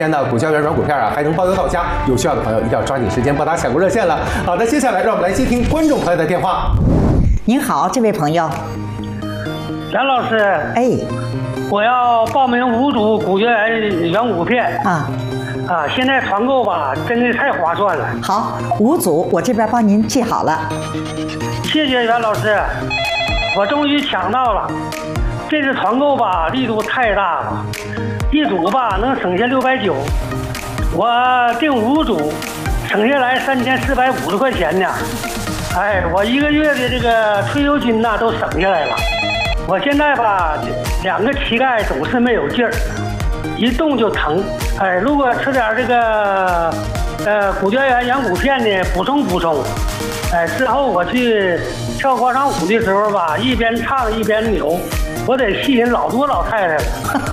的骨胶原软骨片还能包邮到家，有需要的朋友一定要抓紧时间拨打抢购热线了。好的，接下来让我们来接听观众朋友的电话。 您好，这位朋友。 杨老师， 哎， 我要报名5组骨胶原软骨片现在团购吧，真的太划算了。 好，5组我这边帮您记好了。 谢谢袁老师，我终于抢到了。这次团购吧，力度太大了，一组吧能省下690，我订5组，省下来3450块钱呢。哎，我1个月的这个退休金呐都省下来了。我现在吧，2个膝盖总是没有劲儿，一动就疼。哎，如果吃点这个骨胶原软骨片呢，补充补充。哎，之后我去跳广场舞的时候吧，一边唱一边扭，我得吸引老多老太太了。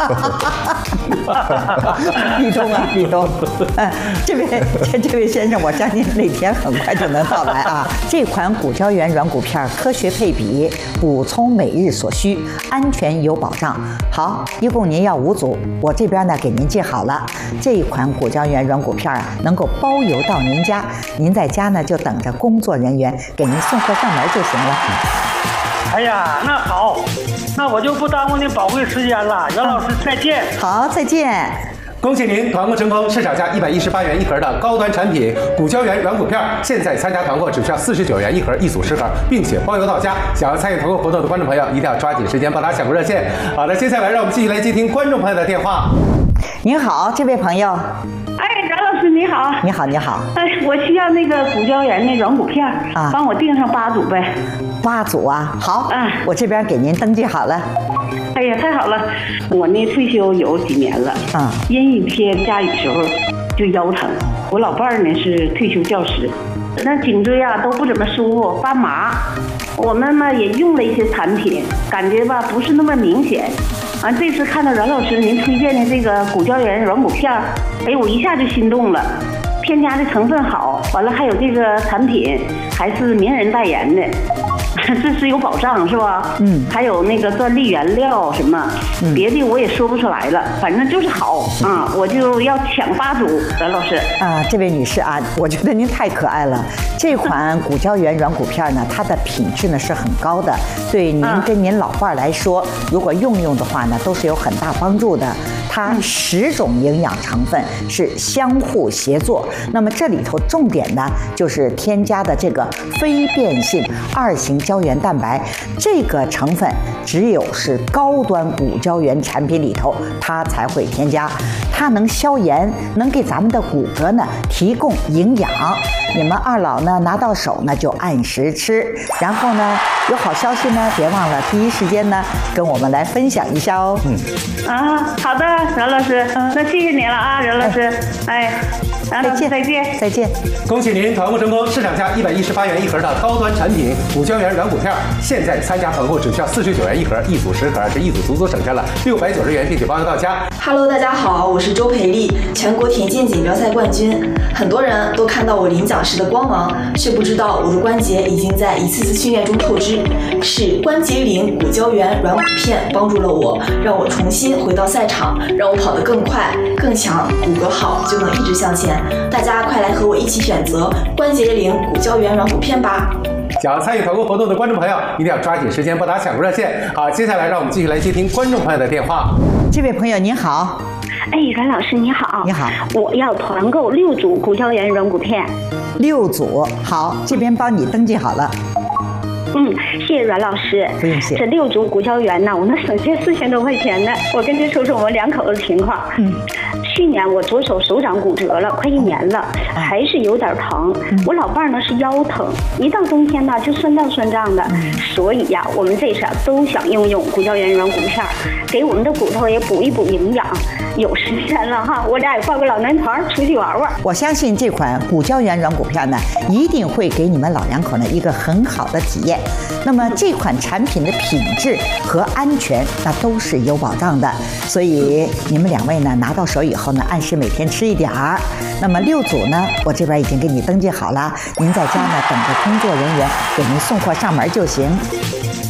立冬啊，立冬！这位先生，我相信那天很快就能到来啊。这款骨胶原软骨片科学配比，补充每日所需，安全有保障。好，一共您要5组，我这边呢给您记好了。这一款骨胶原软骨片能够包邮到您家，您在家呢就等着工作人员给您送货上门就行了。 哎呀，那好，那我就不耽误您宝贵时间了。袁老师，再见。 好，再见。 恭喜您团购成功，市场价118元一盒的高端产品骨胶原软骨片，现在参加团购只需要49元一盒，1组10盒，并且包邮到家。想要参与团购活动的观众朋友，一定要抓紧时间拨打抢购热线。好的，接下来让我们继续来接听观众朋友的电话。 您好，这位朋友。 哎，张老师你好。 你好，你好。 哎，我需要那个骨胶原的软骨片帮我订上8组呗。 8组啊，好，我这边给您登记好了。 哎呀，太好了！我呢退休有几年了，阴雨天下雨时候就腰疼。我老伴儿呢是退休教师，那颈椎都不怎么舒服，发麻。我们嘛也用了一些产品，感觉吧不是那么明显。这次看到阮老师您推荐的这个骨胶原软骨片，哎，我一下就心动了。添加的成分好，完了还有这个产品还是名人代言的。这是有保障是吧？还有那个专利原料什么，别的我也说不出来了，反正就是好啊！我就要抢8组，阮老师这位女士我觉得您太可爱了。这款骨胶原软骨片呢，它的品质呢是很高的，对您跟您老伴儿来说，如果用的话呢，都是有很大帮助的。它10种营养成分是相互协作，那么这里头重点呢就是添加的这个非变性2型胶原蛋白，这个成分只有是高端骨胶原产品里头它才会添加，它能消炎，能给咱们的骨骼呢提供营养。你们2老呢拿到手呢就按时吃，然后呢有好消息呢别忘了第一时间呢跟我们来分享一下哦。 好的，阮老师，那谢谢您了啊，阮老师，再见，再见， 再见。 恭喜您团购成功，市场价118元一盒的高端产品骨胶原软骨片，现在参加团购只需要49元一盒，1组10盒，这1组足足省下了690元，并且包邮到家。 Hello， 大家好，我是周培丽，全国田径锦标赛冠军。很多人都看到我领奖时的光芒，却不知道我的关节已经在一次次训练中透支。是关节灵骨胶原软骨片帮助了我，让我重新回到赛场，让我跑得更快更强，骨骼好就能一直向前。大家快来和我一起选择关节灵骨胶原软骨片吧！ 想要参与团购活动的观众朋友，一定要抓紧时间拨打抢购热线。好，接下来让我们继续来接听观众朋友的电话。 这位朋友您好。 哎，阮老师你好。 你好， 我要团购6组骨胶原软骨片。 6组，好，这边帮你登记好了。 谢谢阮老师。 不用谢。 这6组骨胶原呢，我能省下4000多块钱呢。我跟您说说我2口子的情况。去年我左手手掌骨折了，快1年了，还是有点疼。我老伴呢是腰疼，一到冬天呢就酸胀酸胀的。所以呀，我们这次都想用骨胶原软骨片，给我们的骨头也补一补营养。有时间了哈，我俩也报个老男团出去玩玩。 我相信这款骨胶原软骨片呢，一定会给你们老2口呢一个很好的体验。那么这款产品的品质和安全那都是有保障的，所以你们2位呢拿到手以后呢，按时每天吃一点儿。那么6组呢，我这边已经给你登记好了，您在家呢等着工作人员给您送货上门就行。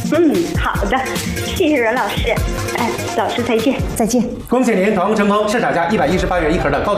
好的，谢谢阮老师。哎，老师再见。 再见。 恭喜您成功市场价118元一盒的高端